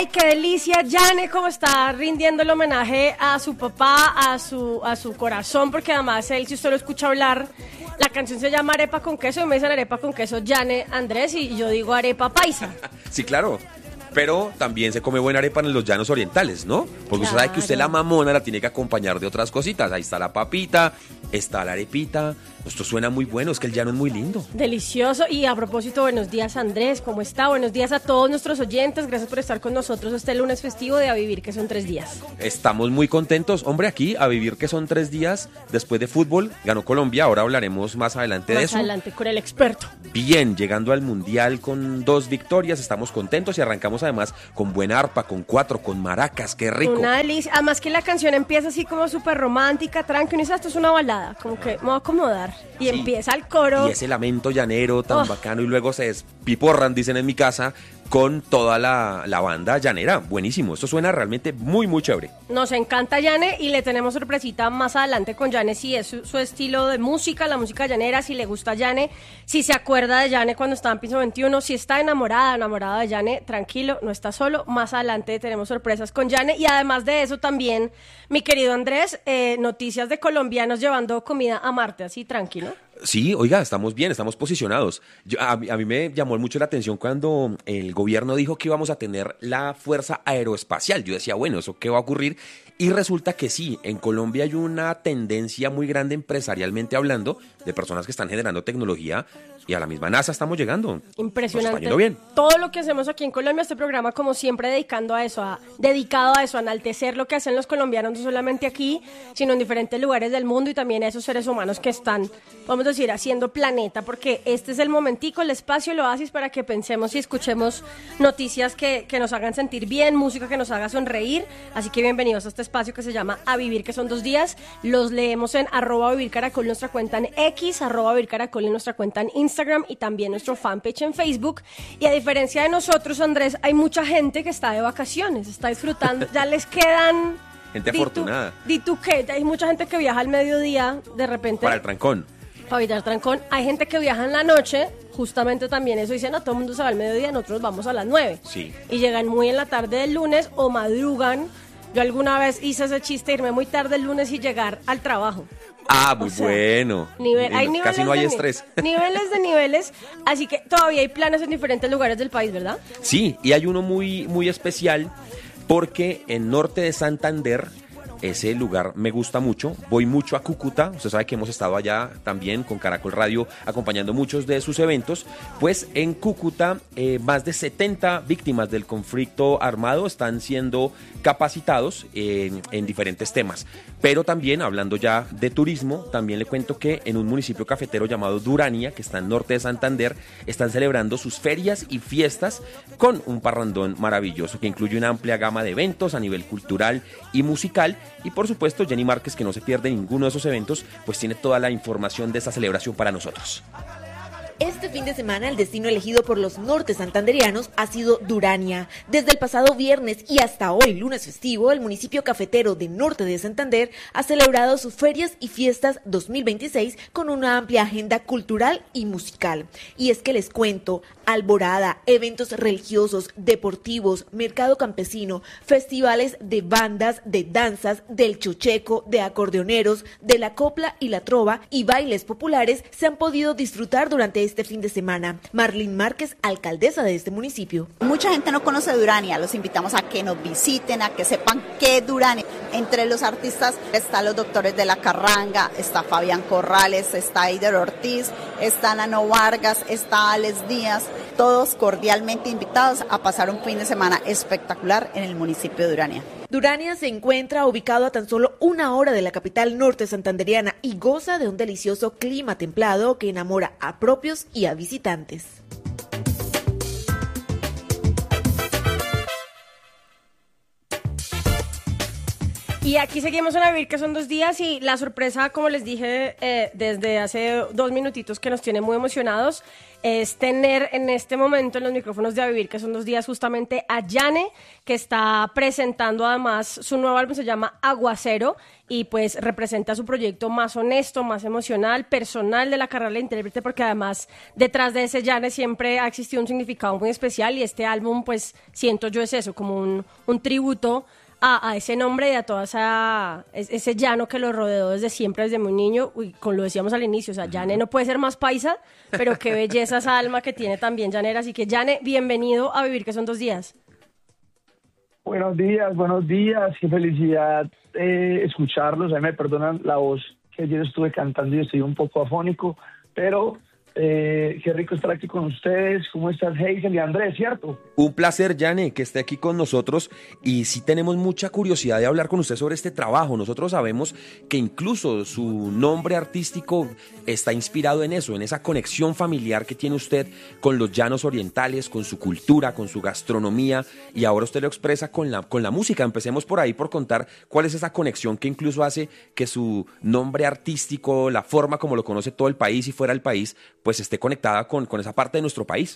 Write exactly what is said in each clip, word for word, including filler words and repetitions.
Ay, qué delicia, Yane, cómo está rindiendo el homenaje a su papá, a su, a su corazón, porque además él, si usted lo escucha hablar, la canción se llama Arepa con queso, y me dicen arepa con queso Yane Andrés, y yo digo arepa paisa. Sí, claro. Pero también se come buena arepa en los llanos orientales, ¿no? Porque claro. Usted sabe que usted la mamona la tiene que acompañar de otras cositas. Ahí está la papita, está la arepita. Esto suena muy bueno, es que el llano es muy lindo. Delicioso. Y a propósito, buenos días, Andrés, ¿cómo está? Buenos días a todos nuestros oyentes. Gracias por estar con nosotros este lunes festivo de A Vivir, que son tres días. Estamos muy contentos. Hombre, aquí, A Vivir, que son tres días después de fútbol. Ganó Colombia, ahora hablaremos más adelante más de eso. Más adelante con el experto. Bien, llegando al Mundial con dos victorias, estamos contentos y arrancamos además con buena arpa, con cuatro, con maracas, qué rico. Una delicia. Además que la canción empieza así como súper romántica, tranqui, uno dice, esto es una balada, como que me voy a acomodar. Y sí. Empieza el coro. Y ese lamento llanero tan oh. bacano, y luego se despiporran, dicen en mi casa, con toda la, la banda llanera. Buenísimo, esto suena realmente muy, muy chévere. Nos encanta Yane y le tenemos sorpresita más adelante con Yane, si es su, su estilo de música, la música llanera, si le gusta Yane, si se acuerda de Yane cuando estaba en Piso veintiuno, si está enamorada, enamorada de Yane, tranquilo, no está solo. Más adelante tenemos sorpresas con Yane y además de eso también, mi querido Andrés, eh, noticias de colombianos llevando comida a Marte, así tranquilo. Sí, oiga, estamos bien, estamos posicionados. Yo, a, a mí me llamó mucho la atención cuando el gobierno dijo que íbamos a tener la Fuerza Aeroespacial. Yo decía, bueno, ¿eso qué va a ocurrir? Y resulta que sí, en Colombia hay una tendencia muy grande empresarialmente hablando de personas que están generando tecnología y a la misma NASA estamos llegando. Impresionante. Nos está yendo bien. Todo lo que hacemos aquí en Colombia, este programa como siempre dedicando a eso, a, dedicado a eso, a enaltecer lo que hacen los colombianos, no solamente aquí, sino en diferentes lugares del mundo y también a esos seres humanos que están, vamos a decir, haciendo planeta, porque este es el momentico, el espacio, el oasis para que pensemos y escuchemos noticias que, que nos hagan sentir bien, música que nos haga sonreír, así que bienvenidos a este espacio que se llama A Vivir, que son dos días. Los leemos en arroba Vivir Caracol, nuestra cuenta en X, arroba Vivir Caracol en nuestra cuenta en Instagram y también nuestro fanpage en Facebook. Y a diferencia de nosotros, Andrés, hay mucha gente que está de vacaciones, está disfrutando, ya les quedan... Gente di afortunada. Tú, di tú qué, hay mucha gente que viaja al mediodía, de repente... Para el trancón. Para evitar trancón. Hay gente que viaja en la noche, justamente también eso dicen, no, todo el mundo se va al mediodía, nosotros vamos a las nueve. Sí. Y llegan muy en la tarde del lunes o madrugan. Yo alguna vez hice ese chiste, irme muy tarde el lunes y llegar al trabajo. Ah, muy o sea, bueno. Nivel, hay Casi no hay de, estrés. Niveles de niveles, así que todavía hay planes en diferentes lugares del país, ¿verdad? Sí, y hay uno muy, muy especial porque en norte de Santander, ese lugar me gusta mucho, voy mucho a Cúcuta, usted sabe que hemos estado allá también con Caracol Radio acompañando muchos de sus eventos, pues en Cúcuta eh, más de setenta víctimas del conflicto armado están siendo capacitados en, en diferentes temas, pero también hablando ya de turismo, también le cuento que en un municipio cafetero llamado Durania, que está en norte de Santander, están celebrando sus ferias y fiestas con un parrandón maravilloso que incluye una amplia gama de eventos a nivel cultural y musical. Y por supuesto, Jenny Márquez, que no se pierde ninguno de esos eventos, pues tiene toda la información de esta celebración para nosotros. Este fin de semana el destino elegido por los norte santanderianos ha sido Durania. Desde el pasado viernes y hasta hoy, lunes festivo, el municipio cafetero de norte de Santander ha celebrado sus ferias y fiestas dos mil veintiséis con una amplia agenda cultural y musical. Y es que les cuento, alborada, eventos religiosos, deportivos, mercado campesino, festivales de bandas, de danzas, del chocheco, de acordeoneros, de la copla y la trova y bailes populares se han podido disfrutar durante este fin de semana. Marlene Márquez, alcaldesa de este municipio. Mucha gente no conoce Durania, los invitamos a que nos visiten, a que sepan qué es Durania. Entre los artistas están los Doctores de la Carranga, está Fabián Corrales, está Eider Ortiz, está Nano Vargas, está Alex Díaz, todos cordialmente invitados a pasar un fin de semana espectacular en el municipio de Durania. Durania se encuentra ubicado a tan solo una hora de la capital norte santanderiana y goza de un delicioso clima templado que enamora a propios y a visitantes. Y aquí seguimos en A Vivir, que son dos días, y la sorpresa, como les dije eh, desde hace dos minutitos, que nos tiene muy emocionados, es tener en este momento en los micrófonos de A Vivir, que son dos días, justamente a Yane, que está presentando además su nuevo álbum, se llama Aguacero, y pues representa su proyecto más honesto, más emocional, personal de la carrera de intérprete, porque además detrás de ese Yane siempre ha existido un significado muy especial, y este álbum, pues siento yo es eso, como un, un tributo A, a ese nombre y a toda esa ese llano que lo rodeó desde siempre, desde muy niño. Uy, como lo decíamos al inicio, o sea, Yane no puede ser más paisa, pero qué belleza esa alma que tiene también llanera. Así que, Yane, bienvenido a Vivir, que son dos días. Buenos días, buenos días, qué felicidad eh, escucharlos. A mí me perdonan la voz, que ayer estuve cantando y estoy un poco afónico, pero eh, qué rico estar aquí con ustedes. ¿Cómo estás, Hazel y Andrés, cierto? Un placer, Yane, que esté aquí con nosotros, y sí tenemos mucha curiosidad de hablar con usted sobre este trabajo. Nosotros sabemos que incluso su nombre artístico está inspirado en eso, en esa conexión familiar que tiene usted con los llanos orientales, con su cultura, con su gastronomía, y ahora usted lo expresa con la, con la música. Empecemos por ahí, por contar cuál es esa conexión que incluso hace que su nombre artístico, la forma como lo conoce todo el país y fuera del país, pues esté conectada con, con esa parte de nuestro país.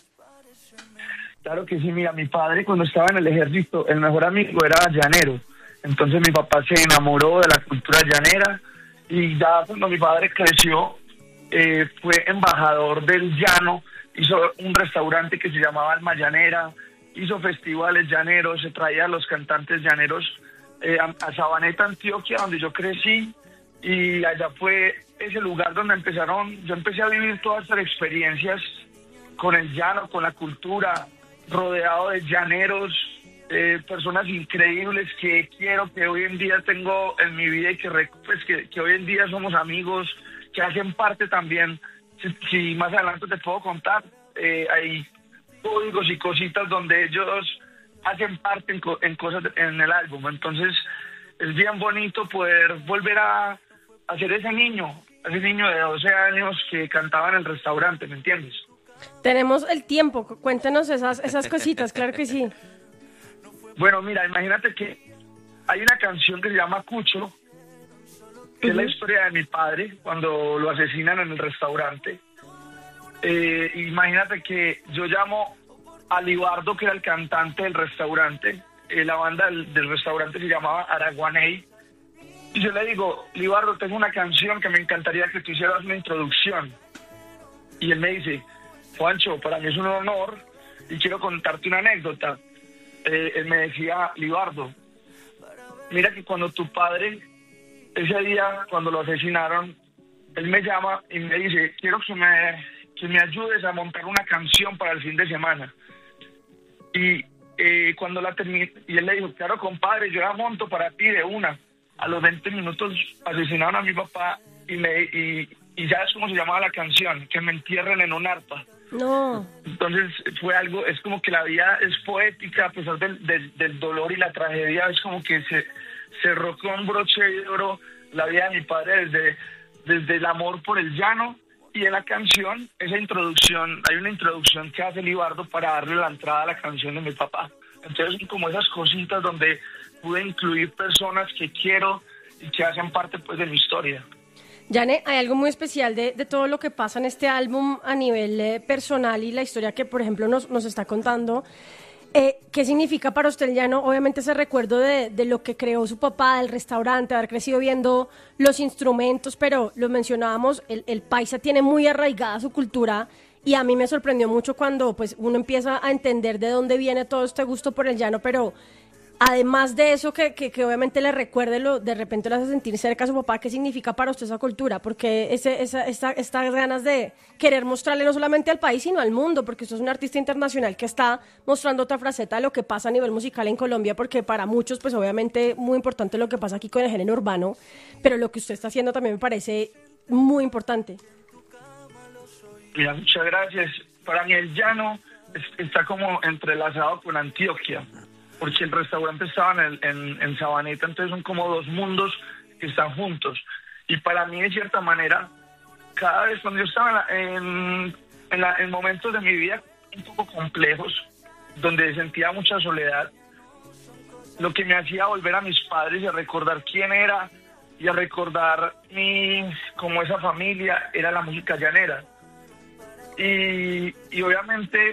Claro que sí, mira, mi padre cuando estaba en el ejército, el mejor amigo era llanero. Entonces mi papá se enamoró de la cultura llanera, y ya cuando mi padre creció, eh, fue embajador del llano, hizo un restaurante que se llamaba Alma Llanera, hizo festivales llaneros, se traía a los cantantes llaneros eh, a, a Sabaneta, Antioquia, donde yo crecí, y allá fue ese lugar donde empezaron, yo empecé a vivir todas estas experiencias con el llano, con la cultura, rodeado de llaneros, eh, personas increíbles que quiero, que hoy en día tengo en mi vida, y que, pues, que, que hoy en día somos amigos, que hacen parte también. Si, si más adelante te puedo contar, eh, hay códigos y cositas donde ellos hacen parte en, en cosas en el álbum. Entonces es bien bonito poder volver a, a ser ese niño, ese niño de doce años que cantaba en el restaurante, ¿me entiendes? Tenemos el tiempo, cuéntenos esas, esas cositas, claro que sí. Bueno, mira, imagínate que hay una canción que se llama Cucho, que uh-huh. es la historia de mi padre cuando lo asesinan en el restaurante. Eh, imagínate que yo llamo a Libardo, que era el cantante del restaurante, eh, la banda del, del restaurante se llamaba Araguaney, y yo le digo, Libardo, tengo una canción que me encantaría que tú hicieras una introducción. Y él me dice, Juancho, para mí es un honor y quiero contarte una anécdota. Eh, él me decía, Libardo, mira que cuando tu padre, ese día cuando lo asesinaron, él me llama y me dice, quiero que me, que me ayudes a montar una canción para el fin de semana. Y eh, cuando la terminé, y él le dijo, claro, compadre, yo la monto para ti de una. A los veinte minutos asesinaron a mi papá y, me, y, y ya es como se llamaba la canción, que me entierren en un arpa. No. Entonces fue algo, es como que la vida es poética a pesar del, del, del dolor y la tragedia, es como que se cerró con broche de oro la vida de mi padre desde, desde el amor por el llano. Y en la canción, esa introducción, hay una introducción que hace Libardo para darle la entrada a la canción de mi papá. Entonces son como esas cositas donde pude incluir personas que quiero y que hacen parte pues de mi historia. Yane, hay algo muy especial de, de todo lo que pasa en este álbum a nivel eh, personal y la historia que, por ejemplo, nos, nos está contando. Eh, ¿Qué significa para usted el llano? Obviamente ese recuerdo de, de lo que creó su papá, del restaurante, haber crecido viendo los instrumentos, pero lo mencionábamos, el, el paisa tiene muy arraigada su cultura, y a mí me sorprendió mucho cuando pues uno empieza a entender de dónde viene todo este gusto por el llano, pero además de eso, que, que, que obviamente le recuerde, lo, de repente le hace sentir cerca a su papá, ¿qué significa para usted esa cultura? Porque ese, esa, esta, estas ganas de querer mostrarle no solamente al país, sino al mundo, porque usted es un artista internacional que está mostrando otra faceta de lo que pasa a nivel musical en Colombia, porque para muchos, pues obviamente muy importante lo que pasa aquí con el género urbano, pero lo que usted está haciendo también me parece muy importante. Mira, muchas gracias. Para mí el llano está como entrelazado con Antioquia, porque el restaurante estaba en, el, en, en Sabaneta, entonces son como dos mundos que están juntos. Y para mí, de cierta manera, cada vez cuando yo estaba en, en, la, en momentos de mi vida un poco complejos, donde sentía mucha soledad, lo que me hacía volver a mis padres y a recordar quién era y a recordar mi, como esa familia, era la música llanera. Y, y obviamente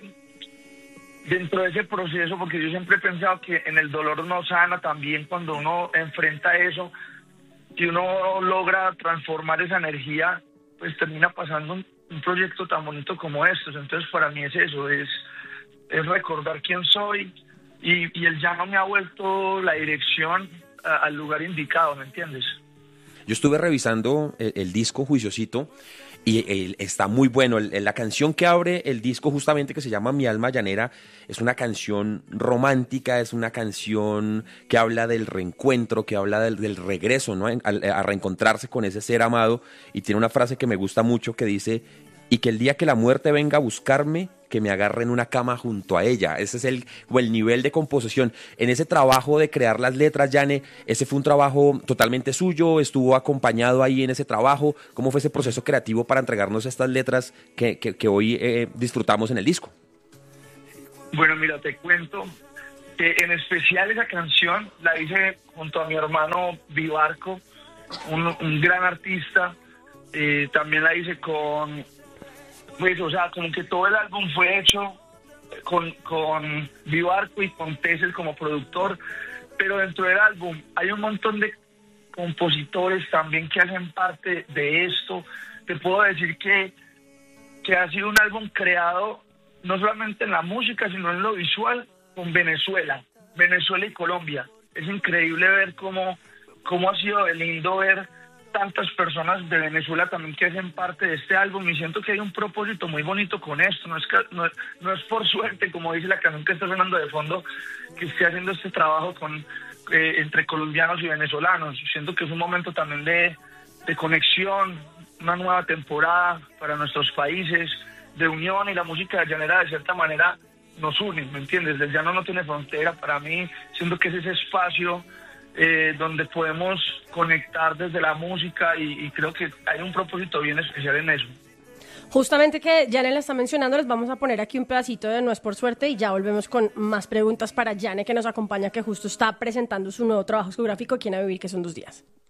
dentro de ese proceso, porque yo siempre he pensado que en el dolor no sana también cuando uno enfrenta eso, si uno logra transformar esa energía, pues termina pasando un, un proyecto tan bonito como estos. Entonces para mí es eso, es, es recordar quién soy y, y el llano me ha vuelto la dirección a, al lugar indicado, ¿me entiendes? Yo estuve revisando el, el disco Juiciosito y el, está muy bueno. El, la canción que abre el disco justamente, que se llama Mi Alma Llanera, es una canción romántica, es una canción que habla del reencuentro, que habla del, del regreso, ¿no? A, a reencontrarse con ese ser amado, y tiene una frase que me gusta mucho que dice: y que el día que la muerte venga a buscarme, que me agarre en una cama junto a ella. Ese es el, o el nivel de composición. En ese trabajo de crear las letras, Yane, ese fue un trabajo totalmente suyo, estuvo acompañado ahí en ese trabajo. ¿Cómo fue ese proceso creativo para entregarnos estas letras que, que, que hoy eh, disfrutamos en el disco? Bueno, mira, te cuento que en especial esa canción la hice junto a mi hermano Vivarco, un, un gran artista. Eh, también la hice con... Pues, o sea, como que todo el álbum fue hecho con, con Vivarco y con Tessel como productor, pero dentro del álbum hay un montón de compositores también que hacen parte de esto. Te puedo decir que, que ha sido un álbum creado no solamente en la música, sino en lo visual, con Venezuela, Venezuela y Colombia. Es increíble ver cómo, cómo ha sido lindo ver tantas personas de Venezuela también que hacen parte de este álbum, y siento que hay un propósito muy bonito con esto. No es, que, no, no es por suerte, como dice la canción que está sonando de fondo, que esté haciendo este trabajo con eh, entre colombianos y venezolanos. Siento que es un momento también de, de conexión, una nueva temporada para nuestros países, de unión, y la música llanera de cierta manera nos une, ¿me entiendes? El llano no tiene frontera. Para mí, siento que es ese espacio Eh, donde podemos conectar desde la música, y, y creo que hay un propósito bien especial en eso. Justamente que Yane la está mencionando, les vamos a poner aquí un pedacito de No es por suerte y ya volvemos con más preguntas para Yane, que nos acompaña, que justo está presentando su nuevo trabajo discográfico, Quién a Vivir, que son dos días.